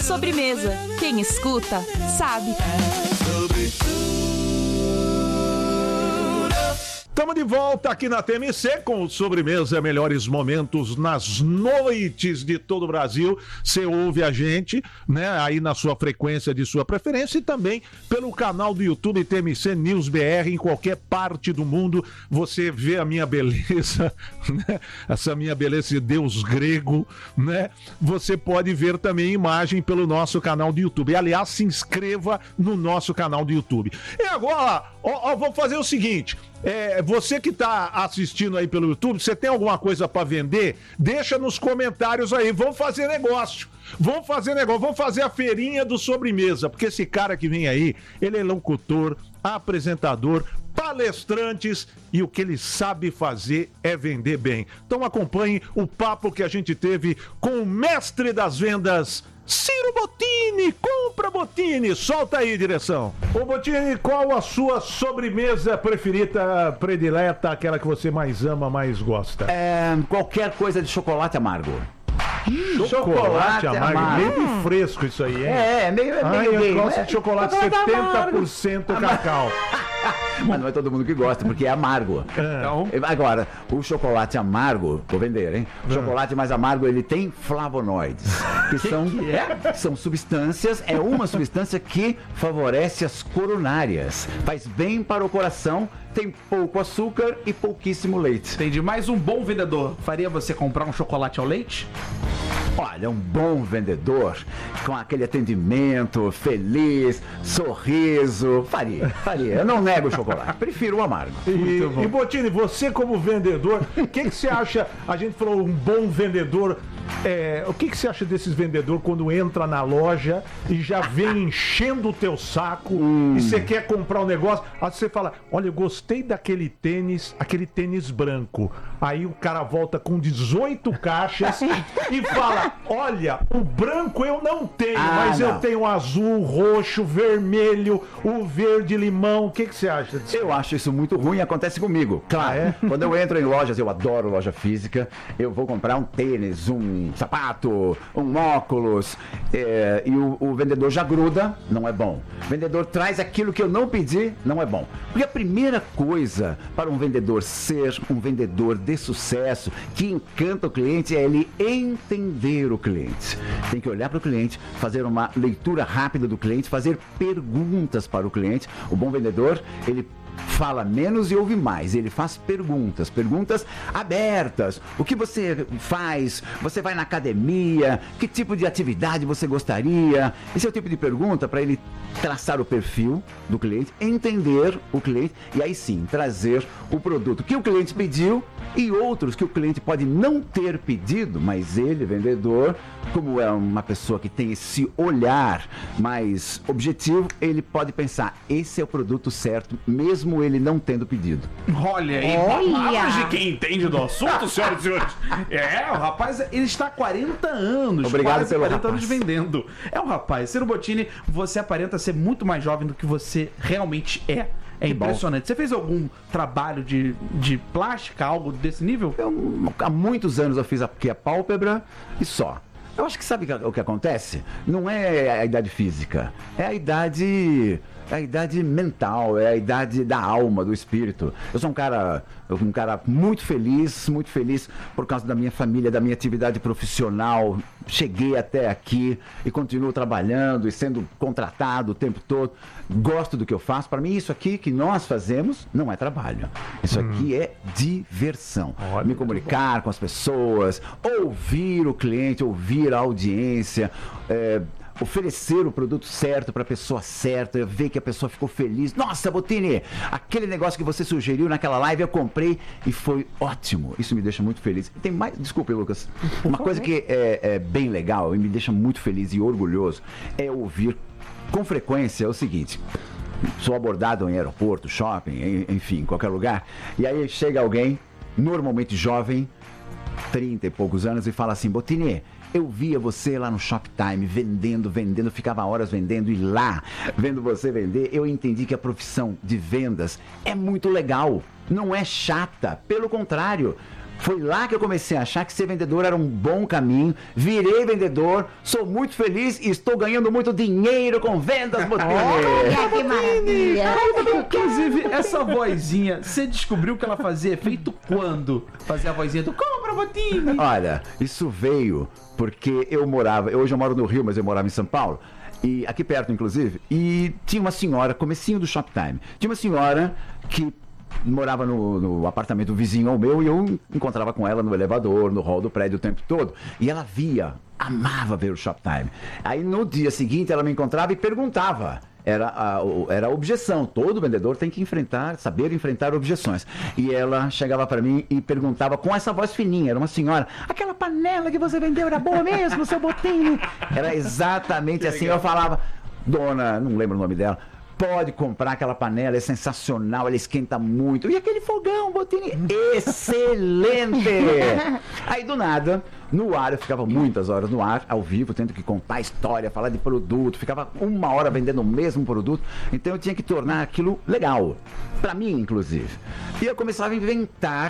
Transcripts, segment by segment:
Sobremesa. Quem escuta, sabe. Estamos de volta aqui na TMC com o Sobremesa, melhores momentos nas noites de todo o Brasil. Você ouve a gente, né, aí na sua frequência de sua preferência e também pelo canal do YouTube TMC News BR, em qualquer parte do mundo. Você vê a minha beleza, né, essa minha beleza de Deus grego, né? Você pode ver também imagem pelo nosso canal do YouTube. Aliás, se inscreva no nosso canal do YouTube. E agora, vamos fazer o seguinte... você que está assistindo aí pelo YouTube, você tem alguma coisa para vender? Deixa nos comentários aí, vamos fazer negócio. Vamos fazer a feirinha do Sobremesa, porque esse cara que vem aí, ele é locutor, apresentador, palestrantes e o que ele sabe fazer é vender bem. Então acompanhe o papo que a gente teve com o mestre das vendas, Ciro Bottini. Compra, Bottini. Solta aí, direção. Ô, Bottini, qual a sua sobremesa preferida, predileta, aquela que você mais ama, mais gosta? Qualquer coisa de chocolate amargo. Chocolate amargo. Meio fresco isso aí, hein? Meio eu gosto de chocolate 70% cacau. Mas não é todo mundo que gosta, porque é amargo. Então... Agora, o chocolate amargo, vou vender, hein? O chocolate mais amargo, ele tem flavonoides, que são substâncias, é uma substância que favorece as coronárias, faz bem para o coração, tem pouco açúcar e pouquíssimo leite. Entendi, mas um bom vendedor faria você comprar um chocolate ao leite? Olha, um bom vendedor, com aquele atendimento feliz, sorriso, faria. Eu não nego o chocolate, prefiro o amargo. E Bottini, você como vendedor, o que você acha? A gente falou um bom vendedor. O que você acha desses vendedores quando entra na loja e já vem enchendo o teu saco e você quer comprar um negócio, aí você fala, olha, eu gostei daquele tênis, aquele tênis branco. Aí o cara volta com 18 caixas e fala, olha, o branco eu não tenho, mas eu tenho azul, roxo, vermelho, o verde limão. O que você acha disso? Eu acho isso muito ruim, acontece comigo. Claro, quando eu entro em lojas, eu adoro loja física, eu vou comprar um tênis, um sapato, um óculos, e o vendedor já gruda, não é bom. O vendedor traz aquilo que eu não pedi, não é bom. Porque a primeira coisa para um vendedor ser um vendedor de sucesso, que encanta o cliente, é ele entender o cliente. Tem que olhar para o cliente, fazer uma leitura rápida do cliente, fazer perguntas para o cliente. O bom vendedor, ele fala menos e ouve mais. Ele faz perguntas abertas. O que você faz? Você vai na academia? Que tipo de atividade você gostaria? Esse é o tipo de pergunta para ele traçar o perfil do cliente, entender o cliente e aí sim trazer o produto que o cliente pediu e outros que o cliente pode não ter pedido, mas ele, vendedor, como é uma pessoa que tem esse olhar mais objetivo, ele pode pensar, esse é o produto certo, mesmo ele não tendo pedido. Olha aí, palavras de quem entende do assunto, senhoras e senhores. O rapaz, ele está há 40 anos. Obrigado quase pelo 40 rapaz. anos vendendo. O rapaz. Ciro Bottini, você aparenta ser muito mais jovem do que você realmente é. É impressionante. Você fez algum trabalho de plástica, algo desse nível? Há muitos anos eu fiz aqui a pálpebra e só. Eu acho que sabe o que acontece? Não é a idade física, é a idade mental, é a idade da alma, do espírito. Eu sou um cara muito feliz por causa da minha família, da minha atividade profissional. Cheguei até aqui e continuo trabalhando e sendo contratado o tempo todo. Gosto do que eu faço. Para mim, isso aqui que nós fazemos não é trabalho. Isso aqui é diversão. Me comunicar com as pessoas, ouvir o cliente, ouvir a audiência, oferecer o produto certo para a pessoa certa, ver que a pessoa ficou feliz. Nossa, Bottini, aquele negócio que você sugeriu naquela live eu comprei e foi ótimo. Isso me deixa muito feliz. Tem mais, desculpe, Lucas, uma coisa que é bem legal e me deixa muito feliz e orgulhoso é ouvir com frequência o seguinte: sou abordado em aeroporto, shopping, enfim, qualquer lugar, e aí chega alguém, normalmente jovem, 30 e poucos anos, e fala assim: Bottini, eu via você lá no Shoptime vendendo, ficava horas vendendo, e lá, vendo você vender, eu entendi que a profissão de vendas é muito legal, não é chata, pelo contrário, Foi lá que eu comecei a achar que ser vendedor era um bom caminho. Virei vendedor, sou muito feliz e estou ganhando muito dinheiro com vendas, Botini. Olha que maravilha. Inclusive, essa vozinha, você descobriu que ela fazia efeito quando? Fazia a vozinha do compra, Botini. Olha, isso veio porque hoje eu moro no Rio, mas eu morava em São Paulo. E aqui perto, inclusive, e tinha uma senhora, comecinho do Shoptime, tinha uma senhora que morava no apartamento vizinho ao meu e eu encontrava com ela no elevador, no hall do prédio o tempo todo. E ela amava ver o Shoptime. Aí no dia seguinte ela me encontrava e perguntava. Era a objeção. Todo vendedor tem que saber enfrentar objeções. E ela chegava para mim e perguntava com essa voz fininha, era uma senhora, aquela panela que você vendeu era boa mesmo, seu Botini? Era exatamente assim. Eu falava, dona, não lembro o nome dela, pode comprar aquela panela, é sensacional, ela esquenta muito. E aquele fogão, Botini, excelente! Aí do nada, no ar, eu ficava muitas horas no ar, ao vivo, tendo que contar a história, falar de produto, ficava 1 hora vendendo o mesmo produto, então eu tinha que tornar aquilo legal, pra mim, inclusive. E eu começava a inventar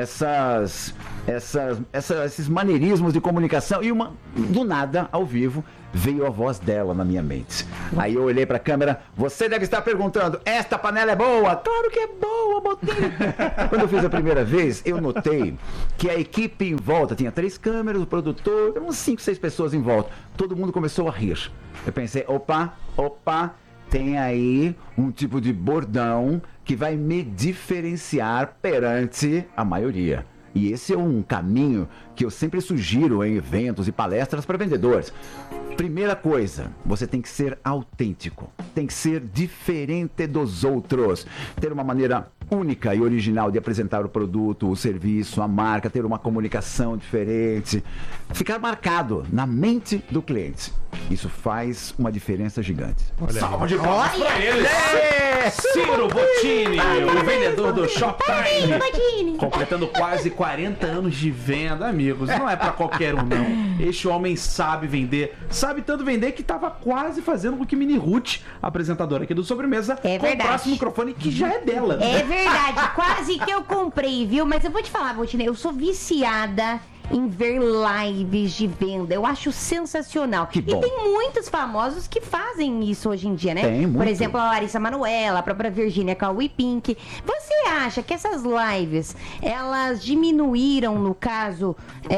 esses maneirismos de comunicação, e do nada, ao vivo, veio a voz dela na minha mente. Aí eu olhei pra câmera, você deve estar perguntando, esta panela é boa? Claro que é boa, Botini! Quando eu fiz a primeira vez, eu notei que a equipe em volta, tinha 3 câmeras, o produtor, uns 5, 6 pessoas em volta. Todo mundo começou a rir. Eu pensei, opa, tem aí um tipo de bordão que vai me diferenciar perante a maioria. E esse é um caminho que eu sempre sugiro em eventos e palestras para vendedores. Primeira coisa, você tem que ser autêntico, tem que ser diferente dos outros, ter uma maneira única e original de apresentar o produto, o serviço, a marca, ter uma comunicação diferente, ficar marcado na mente do cliente. Isso faz uma diferença gigante. Salva de palmas pra ele! Ciro Botini, o vendedor do Shoptime, completando quase 40 anos de venda, amigos. Não é pra qualquer um, não. Este homem sabe vender, sabe tanto vender que tava quase fazendo com que Mini Ruth, apresentadora aqui do Sobremesa, comprasse o microfone que já é dela. É verdade, quase que eu comprei, viu? Mas eu vou te falar, Botini, eu sou viciada em ver lives de venda. Eu acho sensacional. Que bom. E tem muitos famosos que fazem isso hoje em dia, né? Tem muito. Por exemplo, a Larissa Manoela, a própria Virgínia Cauê Pink. Você acha que essas lives, elas diminuíram, no caso,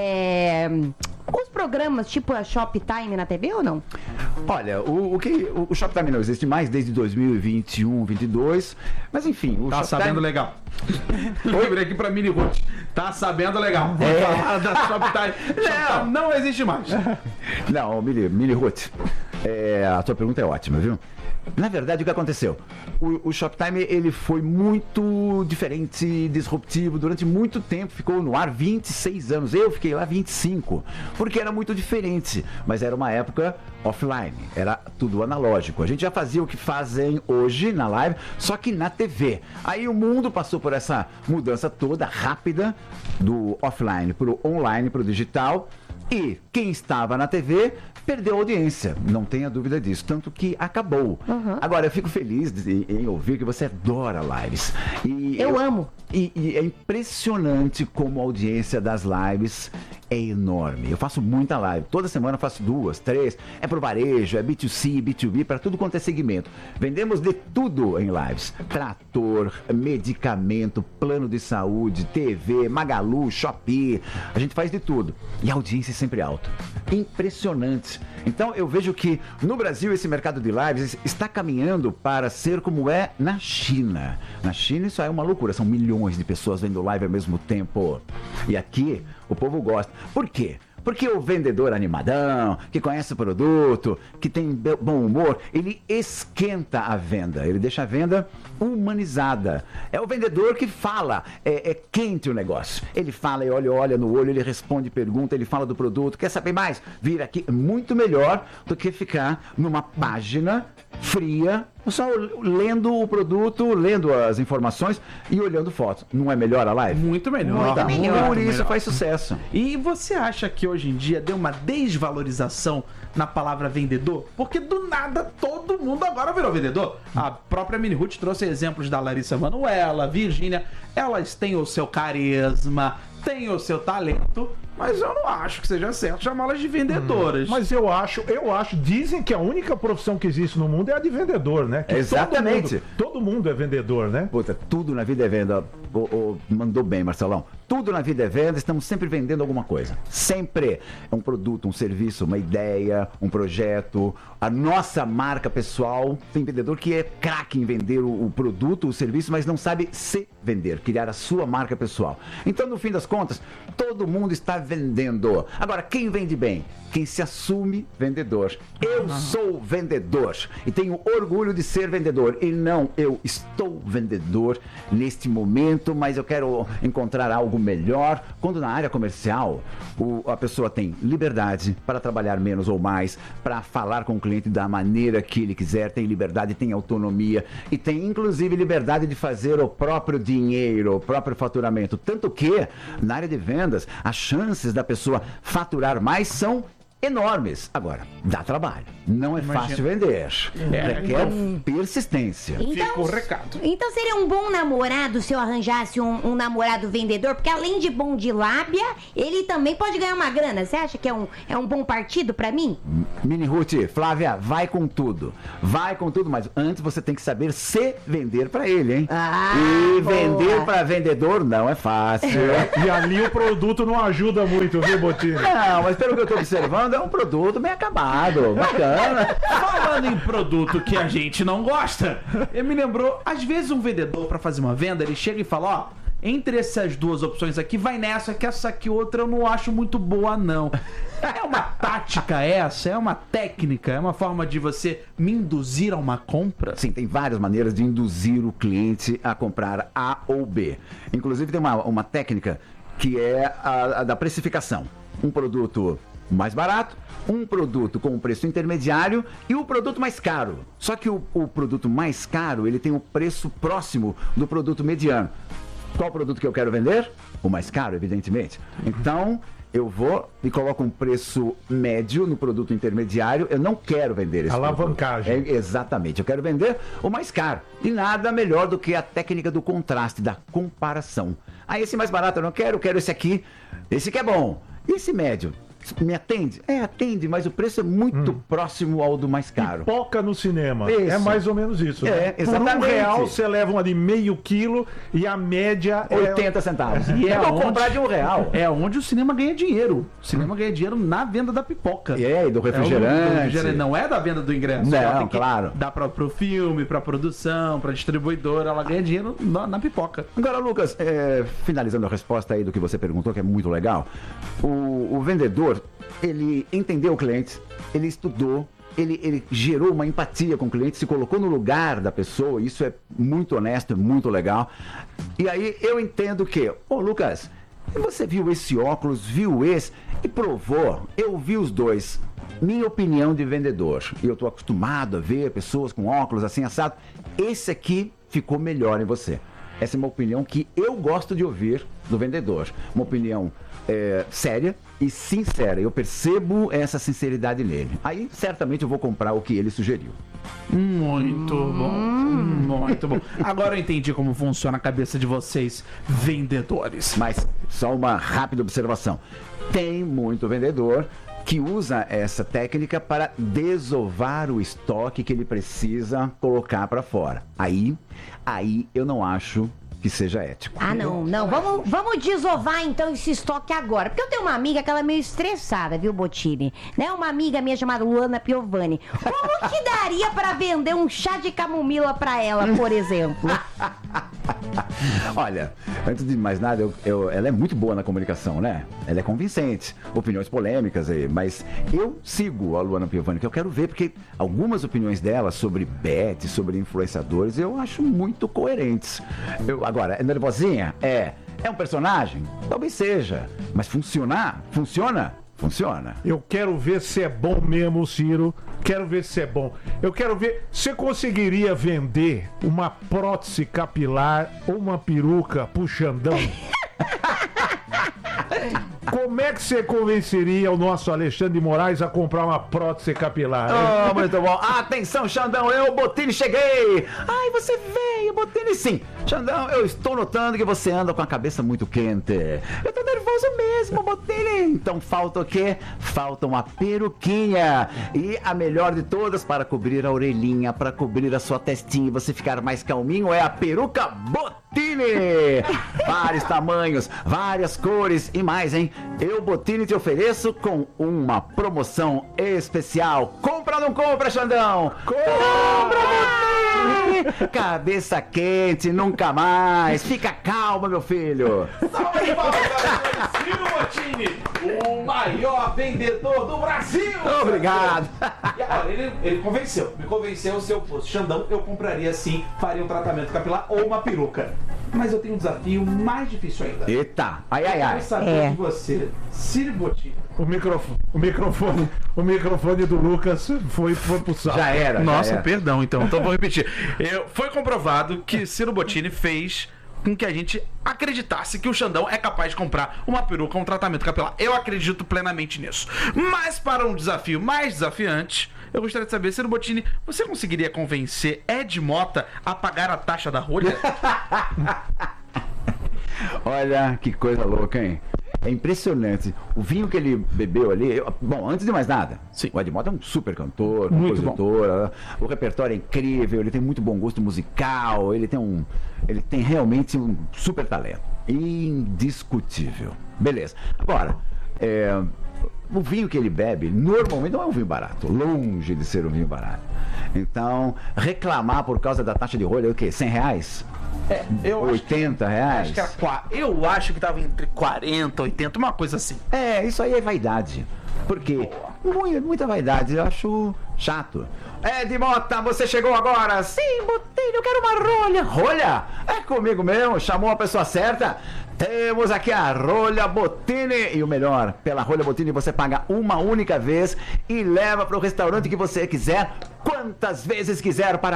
os programas tipo a Shoptime na TV ou não? Olha, o Shoptime não existe mais desde 2021, 2022, mas enfim... O tá Shoptime... sabendo legal. Lembrei aqui pra Mini Ruth. Tá sabendo legal. Vou falar da Shoptime. Shoptime não existe mais. Não, Mini Ruth, a tua pergunta é ótima, viu? Na verdade, o que aconteceu? O Shoptime, ele foi muito diferente, disruptivo, durante muito tempo, ficou no ar 26 anos, eu fiquei lá 25, porque era muito diferente, mas era uma época offline, era tudo analógico, a gente já fazia o que fazem hoje na live, só que na TV. Aí o mundo passou por essa mudança toda rápida, do offline para o online, para o digital, e quem estava na TV perdeu a audiência, não tenha dúvida disso, tanto que acabou. Agora, eu fico feliz em ouvir que você adora lives. E eu amo. E é impressionante como a audiência das lives é enorme. Eu faço muita live, toda semana eu faço 2, 3, é pro varejo, é B2C, B2B, para tudo quanto é segmento. Vendemos de tudo em lives, trator, medicamento, plano de saúde, TV, Magalu, Shopee, a gente faz de tudo. E a audiência é sempre alta. Impressionante. Então eu vejo que no Brasil esse mercado de lives está caminhando para ser como é na China. Na China isso é uma loucura, são milhões de pessoas vendo live ao mesmo tempo. E aqui o povo gosta. Por quê? Porque o vendedor animadão, que conhece o produto, que tem bom humor, ele esquenta a venda, ele deixa a venda humanizada. É o vendedor que fala, é quente o negócio. Ele fala e olha no olho, ele responde pergunta, ele fala do produto, quer saber mais? Vira aqui, muito melhor do que ficar numa página fria, só lendo o produto, lendo as informações e olhando fotos. Não é melhor a live? Muito melhor. Muito melhor. Por isso faz sucesso. E você acha que hoje em dia deu uma desvalorização na palavra vendedor? Porque do nada todo mundo agora virou vendedor. A própria Mini Ruth trouxe exemplos da Larissa Manoela, Virgínia. Elas têm o seu carisma, têm o seu talento, mas eu não acho que seja certo chamá-las de vendedoras. Mas eu acho, dizem que a única profissão que existe no mundo é a de vendedor, né? Que Exatamente. Todo mundo é vendedor, né? Puta, tudo na vida é venda. Mandou bem, Marcelão. Tudo na vida é venda, estamos sempre vendendo alguma coisa. Sempre. É um produto, um serviço, uma ideia, um projeto. A nossa marca pessoal. Tem vendedor que é craque em vender o produto, o serviço, mas não sabe se vender, criar a sua marca pessoal. Então, no fim das contas, todo mundo está vendendo. Agora, quem vende bem? Quem se assume vendedor. Eu sou vendedor e tenho orgulho de ser vendedor. E não, eu estou vendedor neste momento, mas eu quero encontrar algo melhor. Quando na área comercial, a pessoa tem liberdade para trabalhar menos ou mais, para falar com o cliente da maneira que ele quiser, tem liberdade, tem autonomia e tem inclusive liberdade de fazer o próprio dinheiro, o próprio faturamento. Tanto que, na área de vendas, as chances da pessoa faturar mais são enormes. Agora, dá trabalho. Não é fácil vender. Requer persistência. Fica o recado. Então seria um bom namorado se eu arranjasse um namorado vendedor, porque além de bom de lábia, ele também pode ganhar uma grana. Você acha que é um bom partido pra mim? Mini Ruth, Flávia, vai com tudo. Vai com tudo, mas antes você tem que saber se vender pra ele, hein? E vender pra vendedor não é fácil. E ali o produto não ajuda muito, viu, Bottini? Não, mas pelo que eu tô observando, é um produto bem acabado, bacana. Falando em produto que a gente não gosta, me lembrou, às vezes um vendedor, pra fazer uma venda, ele chega e fala, ó, entre essas duas opções aqui, vai nessa, que essa aqui outra eu não acho muito boa, não. É uma tática essa? É uma técnica? É uma forma de você me induzir a uma compra? Sim, tem várias maneiras de induzir o cliente a comprar A ou B. Inclusive tem uma técnica que é a da precificação. Um produto mais barato, um produto com um preço intermediário e o produto mais caro. Só que o produto mais caro, ele tem um preço próximo do produto mediano. Qual produto que eu quero vender? O mais caro, evidentemente. Então, eu vou e coloco um preço médio no produto intermediário. Eu não quero vender esse alavancagem. Exatamente. Eu quero vender o mais caro. E nada melhor do que a técnica do contraste, da comparação. Esse mais barato eu não quero esse aqui. Esse que é bom. E esse médio? Me atende? Atende, mas o preço é muito próximo ao do mais caro. Pipoca no cinema. Isso. É mais ou menos isso. Né? Exatamente. Por R$1 você leva uma de meio quilo e a média 80 centavos. E é onde comprar de R$1. É onde o cinema ganha dinheiro. O cinema ganha dinheiro na venda da pipoca. E do refrigerante. Não é da venda do ingresso. Não, claro. Dá pro filme, pra produção, pra distribuidora, ela ganha dinheiro na pipoca. Agora, Lucas, finalizando a resposta aí do que você perguntou, que é muito legal, o vendedor, ele entendeu o cliente, ele estudou, ele gerou uma empatia com o cliente, se colocou no lugar da pessoa, isso é muito honesto, muito legal. E aí eu entendo que, Lucas, você viu esse óculos, viu esse e provou, eu vi os dois. Minha opinião de vendedor, e eu estou acostumado a ver pessoas com óculos assim assado, esse aqui ficou melhor em você. Essa é uma opinião que eu gosto de ouvir do vendedor. Uma opinião séria e sincera. Eu percebo essa sinceridade nele. Aí, certamente, eu vou comprar o que ele sugeriu. Muito bom. Muito bom. Agora eu entendi como funciona a cabeça de vocês, vendedores. Mas, só uma rápida observação. Tem muito vendedor que usa essa técnica para desovar o estoque que ele precisa colocar para fora. Aí eu não acho que seja ético. Não. Vamos desovar então esse estoque agora. Porque eu tenho uma amiga que ela é meio estressada, viu, Bottini? Né? Uma amiga minha chamada Luana Piovani. Como que daria para vender um chá de camomila para ela, por exemplo? Olha, antes de mais nada, ela é muito boa na comunicação, né? Ela é convincente, opiniões polêmicas, mas eu sigo a Luana Piovani, que eu quero ver, porque algumas opiniões dela sobre bet, sobre influenciadores, eu acho muito coerentes. Agora, é nervosinha? É um personagem? Talvez seja, mas funciona? Funciona. Eu quero ver se é bom mesmo, Ciro. Quero ver se é bom. Eu quero ver se você conseguiria vender uma prótese capilar ou uma peruca pro Xandão. Como é que você convenceria o nosso Alexandre de Moraes a comprar uma prótese capilar? Hein? Oh, muito bom. Atenção, Xandão, eu, Bottini, cheguei. Ai, você veio, Bottini, sim. Xandão, eu estou notando que você anda com a cabeça muito quente. Eu tô nervoso mesmo, Bottini. Então falta o quê? Falta uma peruquinha. E a melhor de todas para cobrir a orelhinha, para cobrir a sua testinha e você ficar mais calminho é a peruca Bottini. Vários tamanhos, várias cores e mais, hein? Eu, Bottini, te ofereço com uma promoção especial. Compra ou não compra, Xandão? Compra, Bottini! Cabeça quente, nunca mais. Fica calma, meu filho. Salve de palmas, galera! Ciro Bottini, o maior vendedor do Brasil! Obrigado. E olha, ele me convenceu, se eu fosse Xandão, eu compraria sim, faria um tratamento capilar ou uma peruca. Mas eu tenho um desafio mais difícil ainda. Eita, ai, ai, Eu ai. quero saber de você, Ciro Bottini. O microfone do Lucas foi pro saco. Já era. Nossa, já perdão, então vou repetir. Foi comprovado que Ciro Bottini fez com que a gente acreditasse que o Xandão é capaz de comprar uma peruca, um tratamento capilar. Eu acredito plenamente nisso. Mas para um desafio mais desafiante, eu gostaria de saber, Ciro Bottini, você conseguiria convencer Ed Mota a pagar a taxa da rolha? Olha que coisa louca, hein? É impressionante. O vinho que ele bebeu ali... Bom, antes de mais nada, Sim. o Ed Mota é um super cantor, Muito compositor. O repertório é incrível, ele tem muito bom gosto musical, ele tem realmente um super talento. Indiscutível. Beleza. Agora, o vinho que ele bebe normalmente não é um vinho barato, longe de ser um vinho barato. Então, reclamar por causa da taxa de rolha é o quê? R$100? Eu acho que, R$80? acho que eu acho que tava entre 40, 80, uma coisa assim. Isso aí é vaidade. Porque muita vaidade, eu acho chato. Ed Mota, você chegou agora? Sim, Bottini, eu quero uma rolha. Rolha? É comigo mesmo, chamou a pessoa certa. Temos aqui a rolha Bottini. E o melhor, pela rolha Bottini você paga uma única vez e leva para o restaurante que você quiser, quantas vezes quiser, para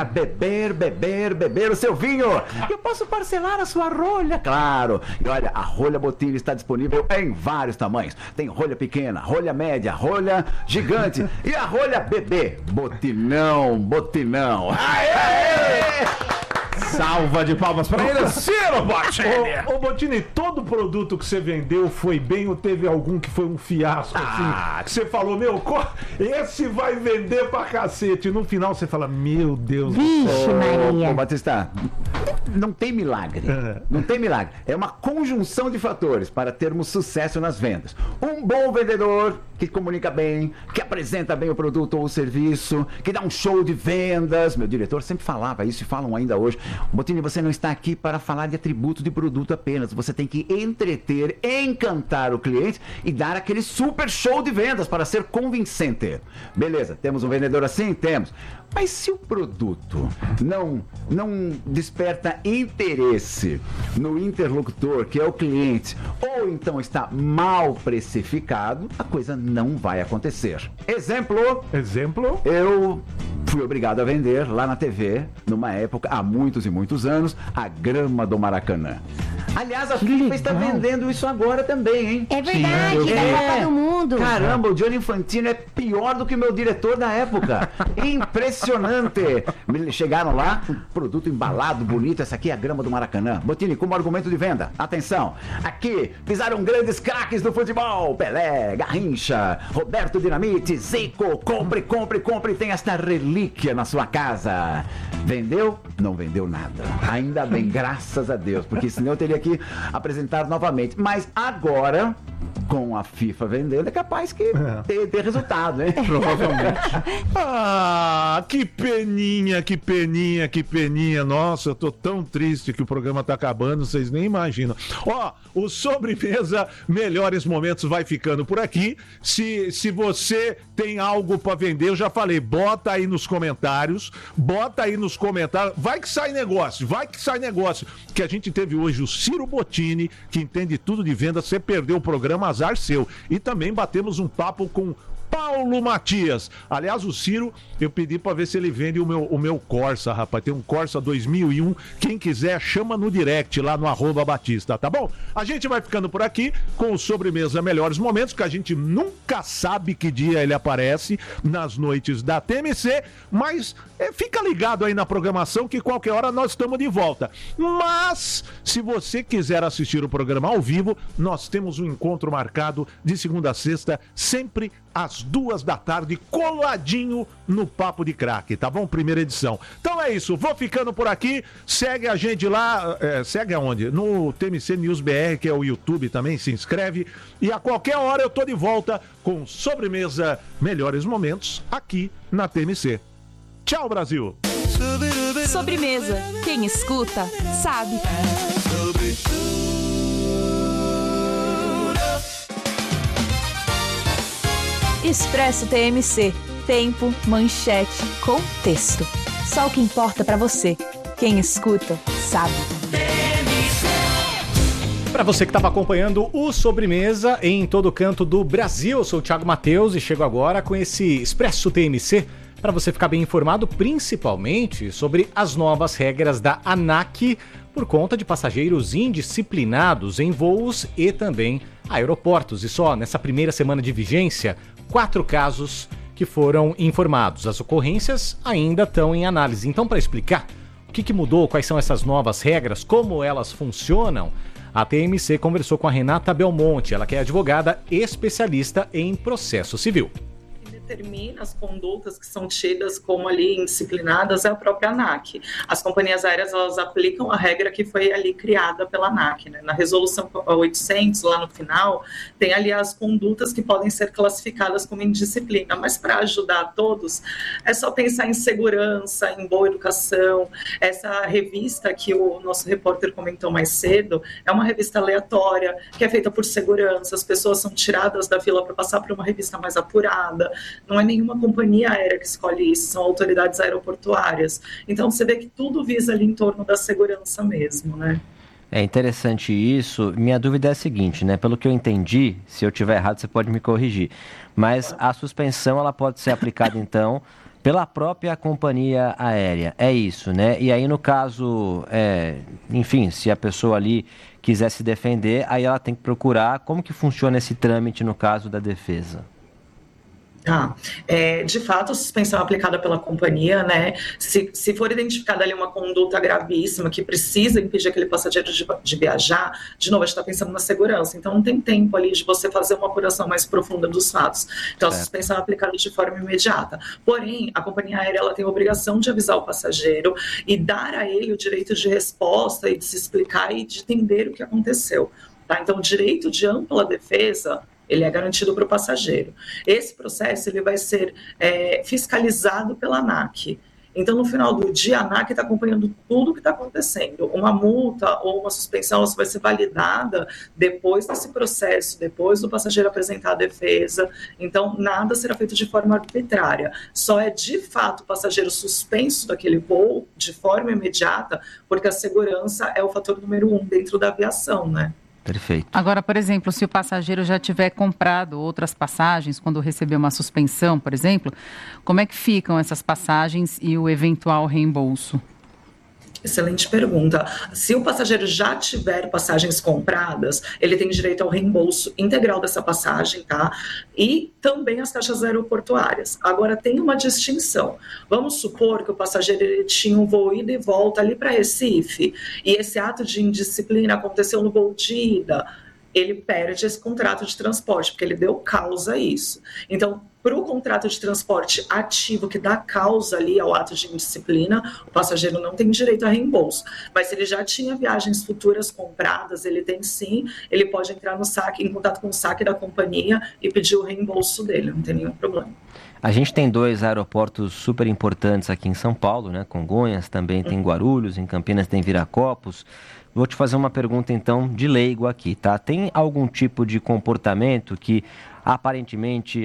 beber o seu vinho. Eu posso parcelar a sua rolha, claro. E olha, a rolha Bottini está disponível em vários tamanhos. Tem rolha pequena, rolha média, rolha gigante e a rolha bebê. Botinão. Aê! Salva de palmas para ele, Ciro Bottini! Ô Bottini, todo produto que você vendeu foi bem ou teve algum que foi um fiasco, assim? Que você falou, esse vai vender pra cacete. E no final você fala, meu Deus do céu. Vixe, Maria. Ô, Batista, não tem milagre. Não tem milagre. É uma conjunção de fatores para termos sucesso nas vendas. Um bom vendedor que comunica bem, que apresenta bem o produto ou o serviço, que dá um show de vendas. Meu diretor sempre falava isso e falam ainda hoje. Bottini, você não está aqui para falar de atributos de produto apenas. Você tem que entreter, encantar o cliente e dar aquele super show de vendas para ser convincente. Beleza, temos um vendedor assim? Temos. Mas se o produto não desperta interesse no interlocutor, que é o cliente, ou então está mal precificado, a coisa não vai acontecer. Exemplo? Eu fui obrigado a vender lá na TV, numa época, há muitos e muitos anos, a grama do Maracanã. Aliás, a FIFA está vendendo isso agora também, hein? É verdade, da Copa do Mundo. Caramba, o Gianni Infantino é pior do que o meu diretor da época. Impressionante. Chegaram lá, um produto embalado, bonito. Essa aqui é a grama do Maracanã. Bottini, como argumento de venda. Atenção, aqui pisaram grandes craques do futebol. Pelé, Garrincha, Roberto Dinamite, Zico. Compre. Tem esta relíquia na sua casa. Vendeu? Não vendeu nada. Ainda bem, graças a Deus. Porque senão eu teria que apresentar novamente. Mas agora, com a FIFA vendendo, é capaz que ter resultado, né? Provavelmente. Que peninha. Nossa, eu tô tão triste que o programa tá acabando, vocês nem imaginam. O Sobremesa Melhores Momentos vai ficando por aqui. Se você tem algo pra vender, eu já falei, bota aí nos comentários. Vai que sai negócio. Que a gente teve hoje o Ciro Bottini, que entende tudo de venda. Você perdeu o programa, azar seu. E também batemos um papo com Paulo Matias. Aliás, o Ciro, eu pedi para ver se ele vende o meu Corsa, rapaz. Tem um Corsa 2001. Quem quiser, chama no direct lá no @Batista, tá bom? A gente vai ficando por aqui com o Sobremesa Melhores Momentos, que a gente nunca sabe que dia ele aparece nas noites da TMC, mas fica ligado aí na programação que qualquer hora nós estamos de volta. Mas, se você quiser assistir o programa ao vivo, nós temos um encontro marcado de segunda a sexta, sempre às 14h, coladinho no Papo de Craque, tá bom? Primeira edição. Então é isso, vou ficando por aqui, segue a gente lá, segue aonde? No TMC News BR, que é o YouTube também, se inscreve, e a qualquer hora eu tô de volta com Sobremesa Melhores Momentos aqui na TMC. Tchau, Brasil! Sobremesa. Quem escuta, sabe. Expresso TMC. Tempo, manchete, contexto. Só o que importa pra você. Quem escuta, sabe. Para você que estava acompanhando o Sobremesa em todo canto do Brasil, eu sou o Thiago Matheus e chego agora com esse Expresso TMC para você ficar bem informado, principalmente sobre as novas regras da ANAC por conta de passageiros indisciplinados em voos e também aeroportos. E só nessa primeira semana de vigência, 4 casos que foram informados. As ocorrências ainda estão em análise. Então, para explicar o que mudou, quais são essas novas regras, como elas funcionam, a TMC conversou com a Renata Belmonte, ela que é advogada especialista em processo civil. Determina as condutas que são tidas como ali indisciplinadas é a própria ANAC. As companhias aéreas, elas aplicam a regra que foi ali criada pela ANAC, né? Na resolução 800, lá no final, tem ali as condutas que podem ser classificadas como indisciplina, mas para ajudar a todos, é só pensar em segurança, em boa educação. Essa revista que o nosso repórter comentou mais cedo, é uma revista aleatória, que é feita por segurança, as pessoas são tiradas da fila para passar para uma revista mais apurada. Não é nenhuma companhia aérea que escolhe isso, são autoridades aeroportuárias. Então, você vê que tudo visa ali em torno da segurança mesmo, né? É interessante isso. Minha dúvida é a seguinte, né? Pelo que eu entendi, se eu estiver errado, você pode me corrigir. Mas a suspensão, ela pode ser aplicada, então, pela própria companhia aérea. É isso, né? E aí, no caso, enfim, se a pessoa ali quiser se defender, aí ela tem que procurar como que funciona esse trâmite no caso da defesa. De fato, a suspensão é aplicada pela companhia, né? Se for identificada ali uma conduta gravíssima que precisa impedir aquele passageiro de viajar, de novo, a gente está pensando na segurança, então não tem tempo ali de você fazer uma apuração mais profunda dos fatos. Então, a suspensão é aplicada de forma imediata. Porém, a companhia aérea ela tem a obrigação de avisar o passageiro e dar a ele o direito de resposta e de se explicar e de entender o que aconteceu. Tá? Então, o direito de ampla defesa ele é garantido para o passageiro. Esse processo ele vai ser fiscalizado pela ANAC. Então, no final do dia, a ANAC está acompanhando tudo o que está acontecendo. Uma multa ou uma suspensão ela vai ser validada depois desse processo, depois do passageiro apresentar a defesa. Então, nada será feito de forma arbitrária. Só é, de fato, o passageiro suspenso daquele voo de forma imediata, porque a segurança é o fator número 1 dentro da aviação, né? Perfeito. Agora, por exemplo, se o passageiro já tiver comprado outras passagens, quando receber uma suspensão, por exemplo, como é que ficam essas passagens e o eventual reembolso? Excelente pergunta. Se o passageiro já tiver passagens compradas, ele tem direito ao reembolso integral dessa passagem, tá? E também as taxas aeroportuárias. Agora, tem uma distinção. Vamos supor que o passageiro ele tinha um voo ida e volta ali para Recife, e esse ato de indisciplina aconteceu no voo de ida, ele perde esse contrato de transporte, porque ele deu causa a isso. Então, para o contrato de transporte ativo que dá causa ali ao ato de indisciplina, o passageiro não tem direito a reembolso. Mas se ele já tinha viagens futuras compradas, ele tem sim, ele pode entrar no saque, em contato com o saque da companhia e pedir o reembolso dele, não tem nenhum problema. A gente tem 2 aeroportos super importantes aqui em São Paulo, né? Congonhas, também tem Guarulhos, em Campinas tem Viracopos. Vou te fazer uma pergunta, então, de leigo aqui, tá? Tem algum tipo de comportamento que aparentemente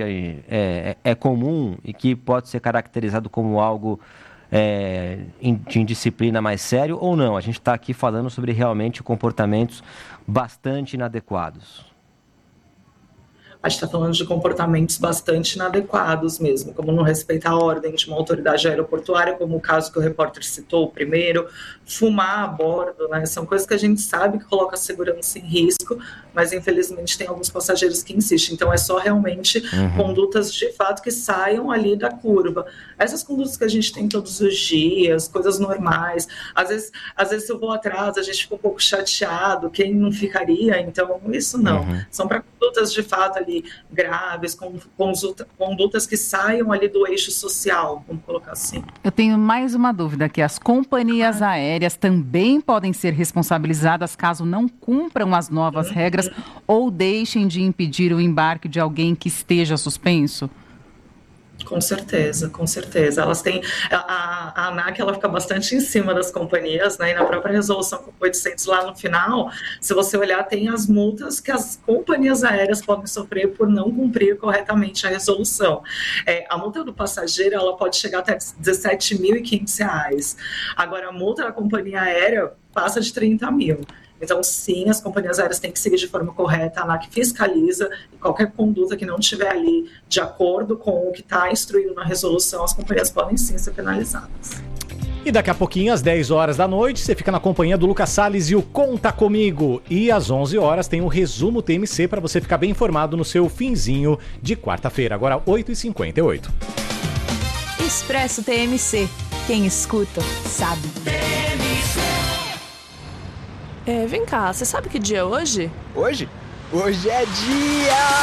é comum e que pode ser caracterizado como algo de indisciplina mais sério ou não? A gente está aqui falando sobre realmente comportamentos bastante inadequados. a gente está falando de comportamentos bastante inadequados mesmo, como não respeitar a ordem de uma autoridade aeroportuária, como o caso que o repórter citou primeiro, fumar a bordo, né? São coisas que a gente sabe que coloca a segurança em risco, mas infelizmente tem alguns passageiros que insistem. Então é só realmente condutas de fato que saiam ali da curva. Essas condutas que a gente tem todos os dias, coisas normais, às vezes se eu vou atrás, a gente fica um pouco chateado, quem não ficaria? Então isso não. São para condutas de fato ali graves, condutas que saiam ali do eixo social, vamos colocar assim. Eu tenho mais uma dúvida, que as companhias aéreas também podem ser responsabilizadas caso não cumpram as novas regras ou deixem de impedir o embarque de alguém que esteja suspenso? Com certeza, com certeza. Elas têm, a ANAC, ela fica bastante em cima das companhias, né? E na própria resolução 800 lá no final, se você olhar, tem as multas que as companhias aéreas podem sofrer por não cumprir corretamente a resolução. A multa do passageiro, ela pode chegar até R$ 17.500. Agora, a multa da companhia aérea passa de 30 mil. Então, sim, as companhias aéreas têm que seguir de forma correta, a ANAC fiscaliza, e qualquer conduta que não estiver ali de acordo com o que está instruído na resolução, as companhias podem sim ser penalizadas. E daqui a pouquinho, às 10 horas da noite, você fica na companhia do Lucas Salles e o Conta Comigo. E às 11 horas tem o Resumo TMC para você ficar bem informado no seu finzinho de quarta-feira, agora 8h58. Expresso TMC. Quem escuta, sabe. Vem cá, você sabe que dia é hoje? Hoje? Hoje é dia...